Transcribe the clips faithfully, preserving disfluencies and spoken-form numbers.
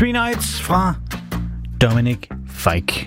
Three Nights fra Dominic Fike.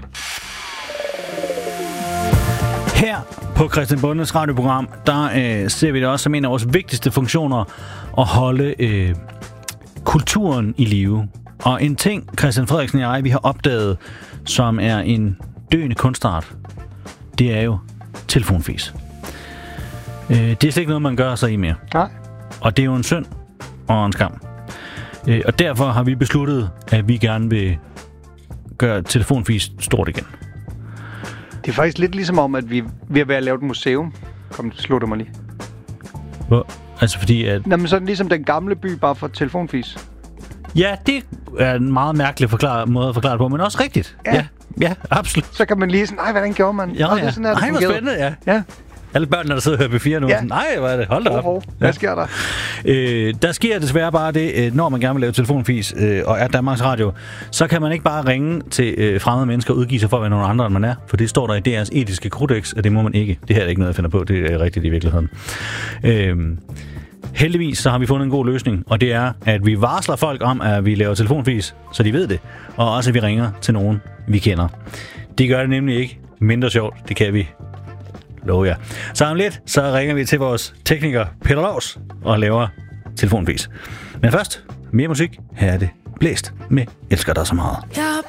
Her på Christian Bondes radioprogram, der øh, ser vi det også som en af vores vigtigste funktioner at holde øh, kulturen i live. Og en ting, Christian Frederiksen og jeg, vi har opdaget, som er en døende kunstart, det er jo telefonfis. Øh, det er slet ikke noget, man gør sig i mere. Nej. Og det er jo en synd og en skam. Øh, og derfor har vi besluttet, at vi gerne vil gøre telefonfis stort igen. Det er faktisk lidt ligesom om, at vi er ved at være lavet et museum. Kom, slutter mig lige. Hvor? Altså fordi at... Jamen sådan ligesom den gamle by, bare for telefonfis. Ja, det er en meget mærkelig forklare, måde at forklare det på, men også rigtigt. Ja. Ja, ja, absolut. Så kan man lige sådan, nej, hvordan gjorde man? Ja, oh, ja. Det er sådan, at Ej, hvor spændende, ja. Ja. Alle børnene, der sidder og hører B fire nu, Ja. sådan, nej, hvad er det? Hold da op. Oh, oh. Hvad sker der? Øh, der sker desværre bare det, når man gerne vil lave telefonfis øh, og er Danmarks Radio, så kan man ikke bare ringe til øh, fremmede mennesker og udgive sig for at være nogen andre, end man er. For det står der i D R's etiske kodex, og det må man ikke. Det her er ikke noget, jeg finder på. Det er rigtigt i virkeligheden. Øh, heldigvis så har vi fundet en god løsning, og det er, at vi varsler folk om, at vi laver telefonfis, så de ved det. Og også, at vi ringer til nogen, vi kender. Det gør det nemlig ikke mindre sjovt. Det kan vi love jer. Så om lidt, så ringer vi til vores tekniker Peter Laus og laver telefonfis. Men først, mere musik. Her er det Blæst med Elsker dig så meget.